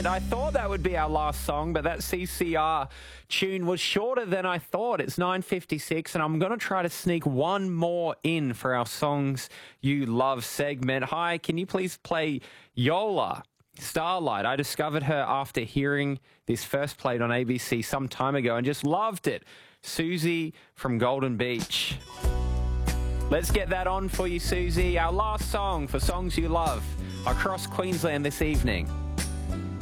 And I thought that would be our last song, but that CCR tune was shorter than I thought. It's 9:56, and I'm going to try to sneak one more in for our Songs You Love segment. Hi, can you please play Yola, Starlight? I discovered her after hearing this first played on ABC some time ago and just loved it. Susie from Golden Beach. Let's get that on for you, Susie. Our last song for Songs You Love across Queensland this evening.